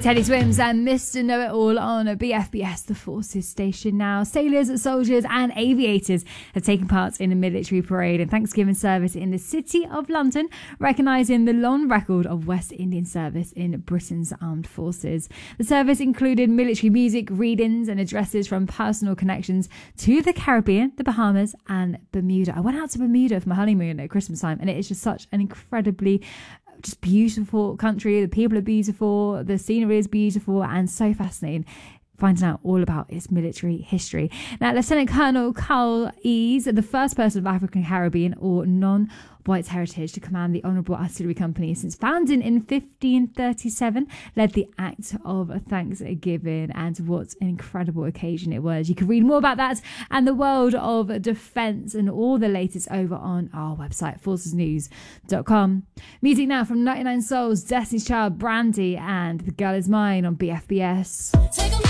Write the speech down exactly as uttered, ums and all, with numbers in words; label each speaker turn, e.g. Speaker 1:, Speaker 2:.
Speaker 1: Teddy Swims and Mister Know It All on B F B S, the Forces Station now. Sailors, soldiers and aviators have taken part in a military parade and Thanksgiving service in the City of London, recognising the long record of West Indian service in Britain's armed forces. The service included military music, readings and addresses from personal connections to the Caribbean, the Bahamas and Bermuda. I went out to Bermuda for my honeymoon at Christmas time and it is just such an incredibly just beautiful country. The people are beautiful, the scenery is beautiful and so fascinating finding out all about its military history. Now, Lieutenant Colonel Carl Ease, the first person of African Caribbean or non-white heritage to command the Honourable Artillery Company since founding in fifteen thirty-seven, led the Act of Thanksgiving, and what an incredible occasion it was. You can read more about that and the world of defence and all the latest over on our website, forces news dot com. Music now from ninety-nine Souls, Destiny's Child, Brandy and The Girl Is Mine on B F B S. Take